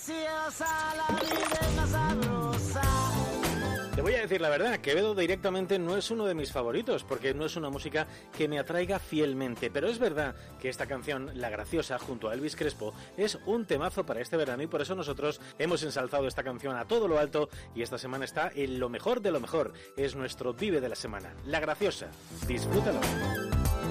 graciosa, la vida es más sabrosa. Te voy a decir la verdad, Quevedo directamente no es uno de mis favoritos, porque no es una música que me atraiga fielmente, pero es verdad que esta canción, La Graciosa, junto a Elvis Crespo, es un temazo para este verano y por eso nosotros hemos ensalzado esta canción a todo lo alto y esta semana está en lo mejor de lo mejor, es nuestro Vive de la semana, La Graciosa, disfrútalo.